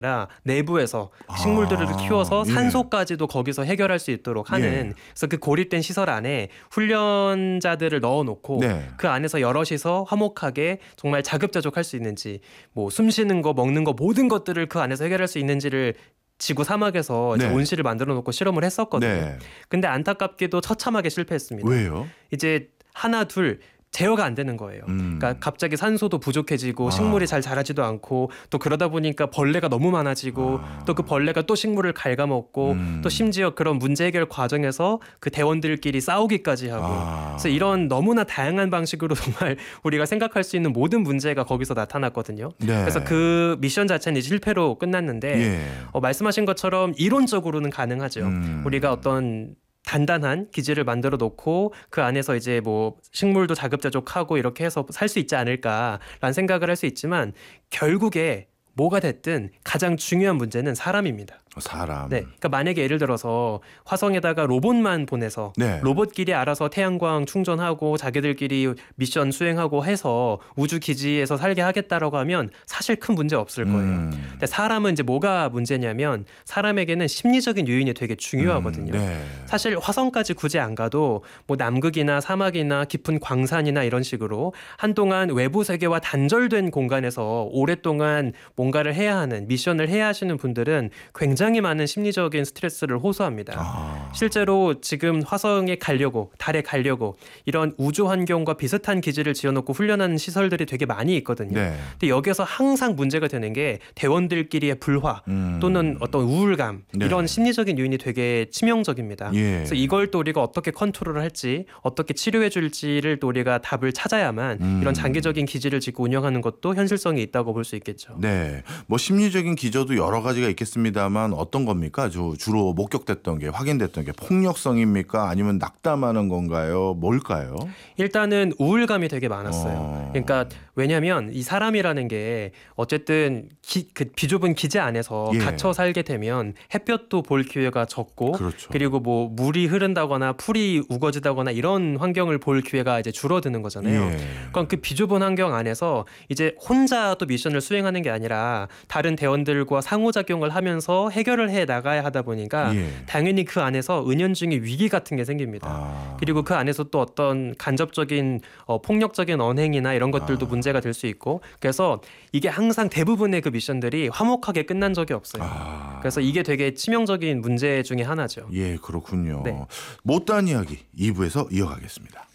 아니라 내부에서 식물들을 키워서 예. 산소까지도 거기서 해결할 수 있도록 하는 예. 그래서 그 고립된 시설 안에 훈련자들을 넣어놓고 네. 그 안에서 여럿이서 화목하게 정말 자급자족할 수 있는지 뭐 숨쉬는 거 먹는 거 모든 것들을 그 안에서 해결할 수 있는지를 지구 사막에서 이제 네. 온실을 만들어 놓고 실험을 했었거든요. 네. 근데 안타깝게도 처참하게 실패했습니다. 왜요? 이제 하나 둘 제어가 안 되는 거예요. 그러니까 갑자기 산소도 부족해지고 식물이 잘 자라지도 않고 또 그러다 보니까 벌레가 너무 많아지고 또 그 벌레가 또 식물을 갉아먹고 또 심지어 그런 문제 해결 과정에서 그 대원들끼리 싸우기까지 하고 그래서 이런 너무나 다양한 방식으로 정말 우리가 생각할 수 있는 모든 문제가 거기서 나타났거든요. 네. 그래서 그 미션 자체는 이제 실패로 끝났는데 예. 말씀하신 것처럼 이론적으로는 가능하죠. 우리가 어떤 단단한 기지를 만들어 놓고 그 안에서 이제 뭐 식물도 자급자족하고 이렇게 해서 살 수 있지 않을까라는 생각을 할 수 있지만 결국에 뭐가 됐든 가장 중요한 문제는 사람입니다. 사람. 네, 그러니까 만약에 예를 들어서 화성에다가 로봇만 보내서 네. 로봇끼리 알아서 태양광 충전하고 자기들끼리 미션 수행하고 해서 우주 기지에서 살게 하겠다라고 하면 사실 큰 문제 없을 거예요. 근데 사람은 이제 뭐가 문제냐면 사람에게는 심리적인 요인이 되게 중요하거든요. 네. 사실 화성까지 굳이 안 가도 뭐 남극이나 사막이나 깊은 광산이나 이런 식으로 한동안 외부 세계와 단절된 공간에서 오랫동안 뭔가를 해야 하는 미션을 해야 하시는 분들은 굉장히 많은 심리적인 스트레스를 호소합니다. 실제로 지금 화성에 가려고 달에 가려고 이런 우주 환경과 비슷한 기지를 지어놓고 훈련하는 시설들이 되게 많이 있거든요. 네. 근데 여기서 항상 문제가 되는 게 대원들끼리의 불화 또는 어떤 우울감 네. 이런 심리적인 요인이 되게 치명적입니다. 예. 그래서 이걸 또 우리가 어떻게 컨트롤을 할지 어떻게 치료해 줄지를 또 우리가 답을 찾아야만 이런 장기적인 기지를 짓고 운영하는 것도 현실성이 있다고 볼 수 있겠죠. 네. 뭐 심리적인 기저도 여러 가지가 있겠습니다만 어떤 겁니까? 주로 목격됐던 게 확인됐던 게 폭력성입니까? 아니면 낙담하는 건가요? 뭘까요? 일단은 우울감이 되게 많았어요. 그러니까 왜냐하면 이 사람이라는 게 어쨌든 그 비좁은 기지 안에서 예. gat혀 살게 되면 햇볕도 볼 기회가 적고 그렇죠. 그리고 뭐 물이 흐른다거나 풀이 우거지다거나 이런 환경을 볼 기회가 이제 줄어드는 거잖아요. 예. 그럼 그 비좁은 환경 안에서 이제 혼자 또 미션을 수행하는 게 아니라 다른 대원들과 상호작용을 하면서 해결을 해 나가야 하다 보니까 예. 당연히 그 안에서 은연중에 위기 같은 게 생깁니다. 그리고 그 안에서 또 어떤 간접적인 폭력적인 언행이나 이런 것들도 문제가 될 수 있고 그래서 이게 항상 대부분의 그 미션들이 화목하게 끝난 적이 없어요. 그래서 이게 되게 치명적인 문제 중에 하나죠. 예, 그렇군요. 네. 못다한 이야기 2부에서 이어가겠습니다.